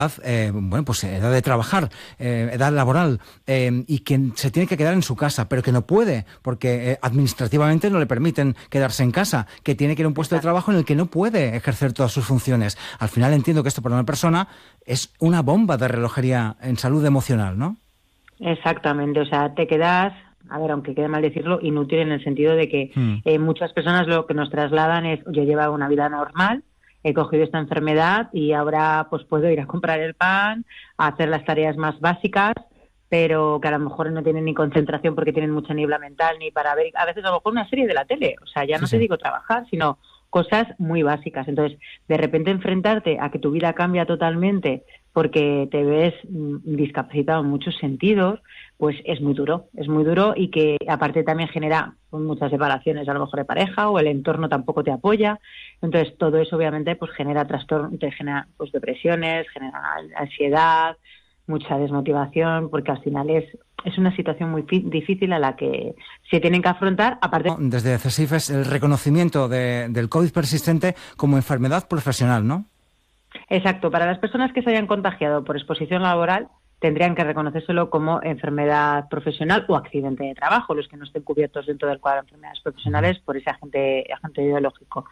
pues edad de trabajar, edad laboral, y que se tiene que quedar en su casa, pero que no puede, porque administrativamente no le permiten quedarse en casa, que tiene que ir a un puesto de trabajo en el que no puede ejercer todas sus funciones. Al final entiendo que esto para una persona es una bomba de relojería en salud emocional, ¿no? Exactamente, o sea, te quedas, a ver, aunque quede mal decirlo, inútil en el sentido de que muchas personas lo que nos trasladan es: yo llevaba una vida normal, he cogido esta enfermedad y ahora pues puedo ir a comprar el pan, a hacer las tareas más básicas, pero que a lo mejor no tienen ni concentración porque tienen mucha niebla mental, ni para ver, a veces a lo mejor una serie de la tele, o sea, ya no te digo trabajar, sino cosas muy básicas. Entonces, de repente enfrentarte a que tu vida cambia totalmente porque te ves discapacitado en muchos sentidos, pues es muy duro, y que aparte también genera pues, muchas separaciones a lo mejor de pareja, o el entorno tampoco te apoya. Entonces todo eso obviamente pues genera trastorno, te genera pues depresiones, genera ansiedad, mucha desmotivación, porque al final es una situación muy difícil a la que se tienen que afrontar. Aparte, desde CESIF es el reconocimiento del COVID persistente como enfermedad profesional, ¿no? Exacto. Para las personas que se hayan contagiado por exposición laboral, tendrían que reconocérselo como enfermedad profesional o accidente de trabajo, los que no estén cubiertos dentro del cuadro de enfermedades profesionales por ese agente ideológico.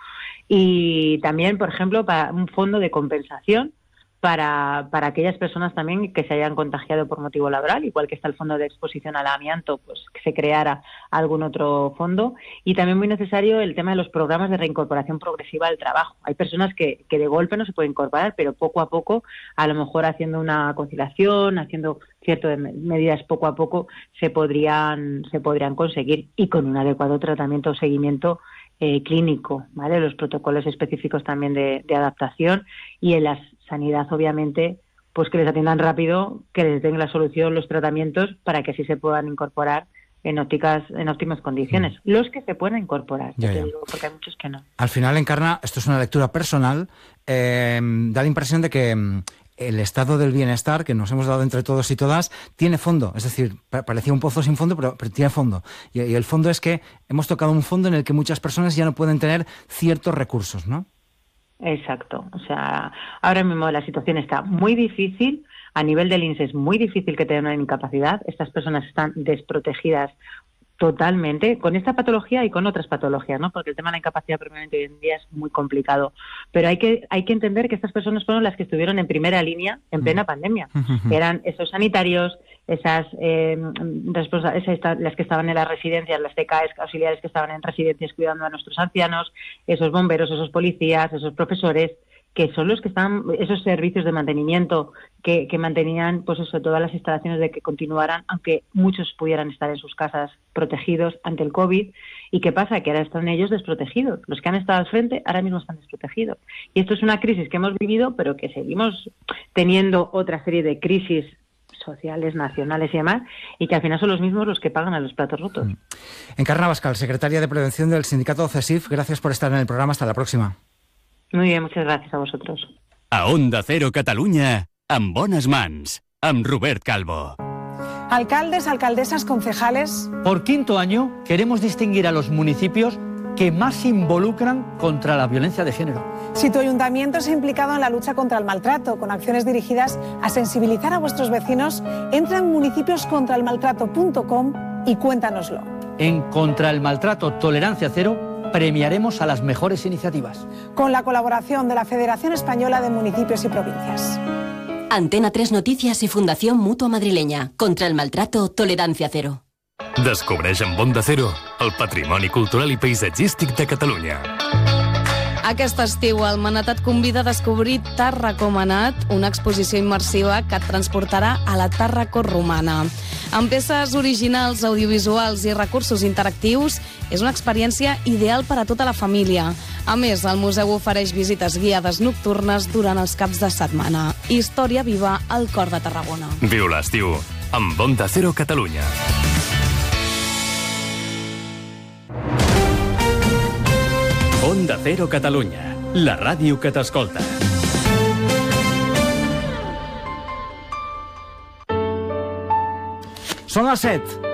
Y también, por ejemplo, para un fondo de compensación para aquellas personas también que se hayan contagiado por motivo laboral, igual que está el fondo de exposición al amianto, pues que se creara algún otro fondo. Y también muy necesario el tema de los programas de reincorporación progresiva al trabajo. Hay personas que de golpe no se pueden incorporar, pero poco a poco, a lo mejor haciendo una conciliación, haciendo ciertas medidas poco a poco, se podrían conseguir, y con un adecuado tratamiento o seguimiento clínico, ¿vale? Los protocolos específicos también de adaptación, y en la sanidad, obviamente, pues que les atiendan rápido, que les den la solución, los tratamientos, para que así se puedan incorporar en óptimas condiciones. Los que se puedan incorporar, ya. Digo, porque hay muchos que no. Al final, Encarna, esto es una lectura personal, da la impresión de que el estado del bienestar que nos hemos dado entre todos y todas tiene fondo. Es decir, parecía un pozo sin fondo, pero tiene fondo. Y el fondo es que hemos tocado un fondo en el que muchas personas ya no pueden tener ciertos recursos, ¿no? Exacto. O sea, ahora mismo la situación está muy difícil. A nivel del INSS es muy difícil que tengan una incapacidad. Estas personas están desprotegidas totalmente, con esta patología y con otras patologías, ¿no? Porque el tema de la incapacidad permanente hoy en día es muy complicado. Pero hay que entender que estas personas fueron las que estuvieron en primera línea en plena pandemia. Eran esos sanitarios, las que estaban en las residencias, las TKs auxiliares que estaban en residencias cuidando a nuestros ancianos, esos bomberos, esos policías, esos profesores, que son los que están, esos servicios de mantenimiento que mantenían pues eso, todas las instalaciones, de que continuaran, aunque muchos pudieran estar en sus casas protegidos ante el COVID. ¿Y qué pasa? Que ahora están ellos desprotegidos. Los que han estado al frente ahora mismo están desprotegidos. Y esto es una crisis que hemos vivido, pero que seguimos teniendo otra serie de crisis sociales, nacionales y demás, y que al final son los mismos los que pagan a los platos rotos. Encarna Abascal, secretaria de Prevención del sindicato CESIF, gracias por estar en el programa. Hasta la próxima. Muy bien, muchas gracias a vosotros. A Onda Cero Catalunya, en bones mans, amb Robert Calvo. Alcaldes, alcaldesas, concejales. Por quinto año queremos distinguir a los municipios que más se involucran contra la violencia de género. Si tu ayuntamiento se ha implicado en la lucha contra el maltrato, con acciones dirigidas a sensibilizar a vuestros vecinos, entra en municipioscontraelmaltrato.com y cuéntanoslo. En Contra el Maltrato Tolerancia Cero premiaremos a las mejores iniciativas. Con la colaboración de la Federación Española de Municipios y Provincias. Antena 3 Noticias y Fundación Mutua Madrileña. Contra el maltrato, tolerancia cero. Descobreix amb Onda Cero el patrimoni cultural i paisatgístic de Catalunya. Aquest estiu el Manat et convida a descobrir Tàrraco Manat, una exposició immersiva que et transportarà a la Tàrraco romana. Amb peces originals, audiovisuals i recursos interactius, és una experiència ideal per a tota la família. A més, el museu ofereix visites guiades nocturnes durant els caps de setmana. Història viva al cor de Tarragona. Viu l'estiu amb Onda Cero Catalunya. Onda Cero Catalunya, la ràdio que t'escolta. Són les 7.